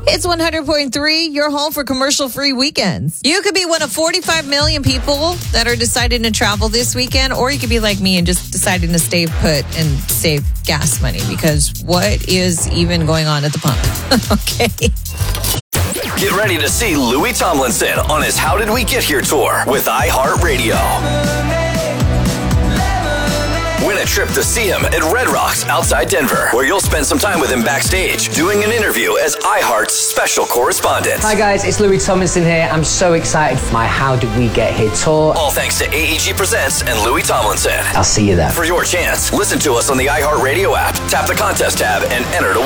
It's 100.3, your home for commercial-free weekends. You could be one of 45 million people that are deciding to travel this weekend, or you could be like me and just deciding to stay put and save gas money, because what is even going on at the pump? Okay. Get ready to see Louis Tomlinson on his How Did We Get Here tour with iHeartRadio. Win a trip to see him at Red Rocks outside Denver, where you'll spend some time with him backstage doing an interview as iHeart's special correspondent. Hi guys, it's Louis Tomlinson here. I'm so excited for my How Did We Get Here tour. All thanks to AEG Presents and Louis Tomlinson. I'll see you there. For your chance, listen to us on the iHeartRadio app, tap the contest tab, and enter to win.